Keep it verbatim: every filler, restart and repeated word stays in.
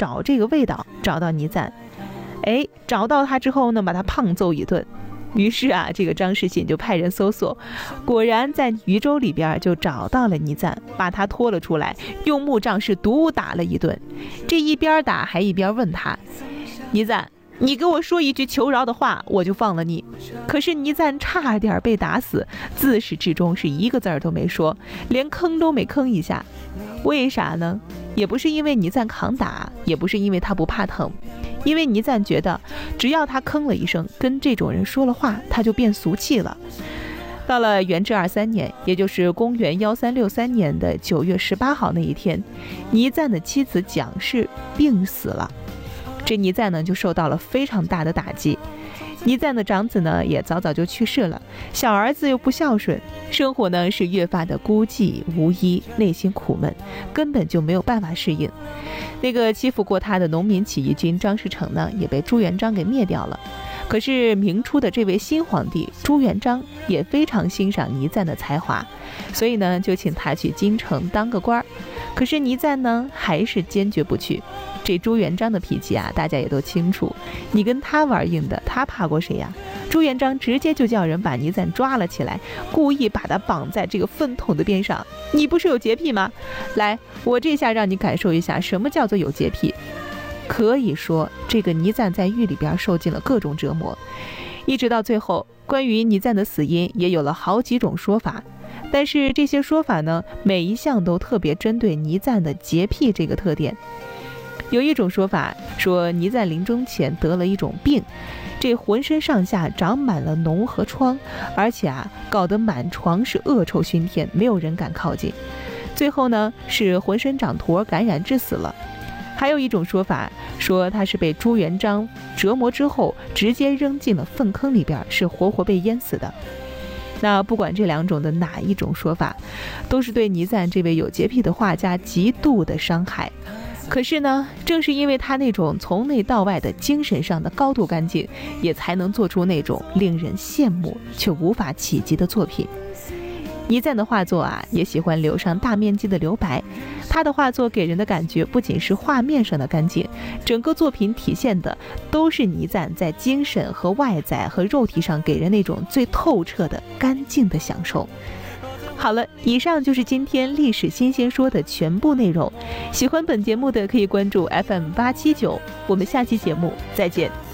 找这个味道，找到倪瓒。哎，找到他之后呢，把他胖揍一顿。于是啊，这个张世信就派人搜索，果然在渝州里边就找到了倪瓒，把他拖了出来，用木杖是毒打了一顿。这一边打还一边问他：倪瓒，你给我说一句求饶的话，我就放了你。可是倪瓒差点被打死，自始至终是一个字儿都没说，连吭都没吭一下。为啥呢？也不是因为倪瓒扛打，也不是因为他不怕疼，因为倪瓒觉得只要他吭了一声，跟这种人说了话，他就变俗气了。到了元至二三年，也就是公元一三六三年的九月十八号那一天，倪瓒的妻子蒋氏病死了。这倪瓒呢就受到了非常大的打击。倪瓒的长子呢也早早就去世了，小儿子又不孝顺，生活呢是越发的孤寂无依，内心苦闷，根本就没有办法适应。那个欺负过他的农民起义军张士诚呢也被朱元璋给灭掉了。可是明初的这位新皇帝朱元璋也非常欣赏倪瓒的才华，所以呢就请他去京城当个官儿。可是倪瓒呢还是坚决不去。这朱元璋的脾气啊，大家也都清楚，你跟他玩硬的，他怕过谁呀？朱元璋直接就叫人把倪瓒抓了起来，故意把他绑在这个粪桶的边上。你不是有洁癖吗？来，我这下让你感受一下什么叫做有洁癖。可以说这个倪瓒在狱里边受尽了各种折磨，一直到最后，关于倪瓒的死因也有了好几种说法。但是这些说法呢，每一项都特别针对倪瓒的洁癖这个特点。有一种说法说，倪瓒临终前得了一种病，这浑身上下长满了脓和疮，而且啊，搞得满床是恶臭熏天，没有人敢靠近。最后呢，是浑身长坨感染致死了。还有一种说法说，他是被朱元璋折磨之后，直接扔进了粪坑里边，是活活被淹死的。那不管这两种的哪一种说法，都是对倪瓒这位有洁癖的画家极度的伤害。可是呢，正是因为他那种从内到外的精神上的高度干净，也才能做出那种令人羡慕却无法企及的作品。倪瓒的画作啊，也喜欢留上大面积的留白。他的画作给人的感觉不仅是画面上的干净，整个作品体现的都是倪瓒在精神和外在和肉体上给人那种最透彻的干净的享受。好了，以上就是今天历史新鲜说的全部内容。喜欢本节目的可以关注 F M 八七九，我们下期节目再见。